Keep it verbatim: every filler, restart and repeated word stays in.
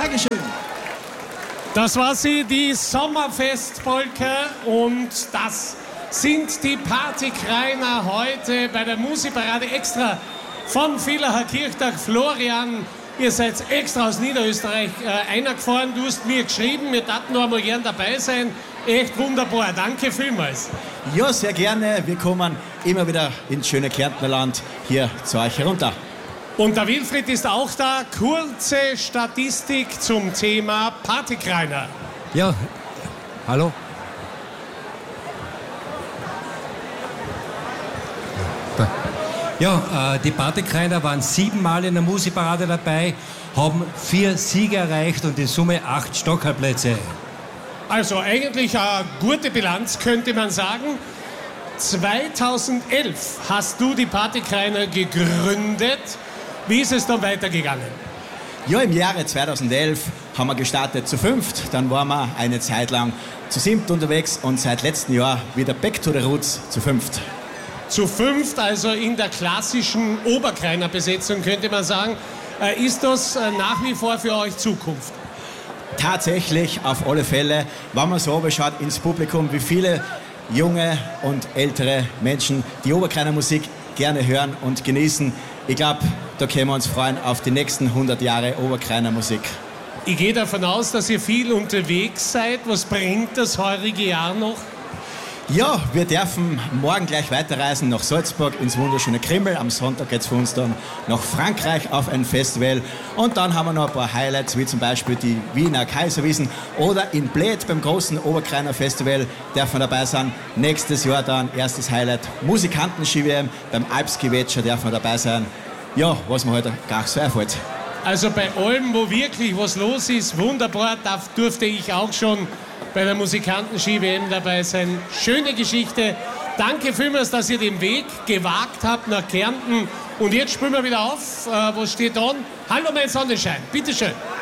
Dankeschön. Das war sie, die Sommerfestpolka, und das sind die Partykreiner heute bei der Musikparade extra vom Villacher Kirchtag. Florian, ihr seid extra aus Niederösterreich äh, eingefahren. Du hast mir geschrieben, wir dachten noch einmal gern dabei sein. Echt wunderbar, danke vielmals. Ja, sehr gerne. Wir kommen immer wieder ins schöne Kärntnerland hier zu euch herunter. Und der Wilfried ist auch da. Kurze Statistik zum Thema Partykreiner. Ja, hallo. Ja, äh, die Partykreiner waren siebenmal in der Musikparade dabei, haben vier Siege erreicht und in Summe acht Stockerplätze. Also eigentlich eine gute Bilanz, könnte man sagen. zweitausendelf hast du die Partykreiner gegründet. Wie ist es dann weitergegangen? Ja, im Jahre zweitausendelf haben wir gestartet zu fünft. Dann waren wir eine Zeit lang zu siebt unterwegs und seit letztem Jahr wieder back to the roots zu fünft. Zu fünft, also in der klassischen Oberkreiner Besetzung, könnte man sagen. Ist das nach wie vor für euch Zukunft? Tatsächlich, auf alle Fälle, wenn man so schaut ins Publikum, wie viele junge und ältere Menschen die Oberkreiner Musik gerne hören und genießen. Ich glaube, da können wir uns freuen auf die nächsten hundert Jahre Oberkreiner Musik. Ich gehe davon aus, dass ihr viel unterwegs seid. Was bringt das heurige Jahr noch? Ja, wir dürfen morgen gleich weiterreisen nach Salzburg ins wunderschöne Krimmel. Am Sonntag geht es für uns dann nach Frankreich auf ein Festival. Und dann haben wir noch ein paar Highlights, wie zum Beispiel die Wiener Kaiserwiesen oder in Bled beim großen Oberkreiner Festival dürfen wir dabei sein. Nächstes Jahr dann erstes Highlight Musikanten-Ski-W M. Beim Alpski-Wetscher dürfen wir dabei sein. Ja, was mir heute gar nicht so einfällt. Also bei allem, wo wirklich was los ist, wunderbar, darf, durfte ich auch schon bei der Musikanten-Ski-W M dabei sein. Schöne Geschichte. Danke vielmals, dass ihr den Weg gewagt habt nach Kärnten. Und jetzt spielen wir wieder auf. Äh, was steht da? Hallo mein Sonnenschein. Bitteschön.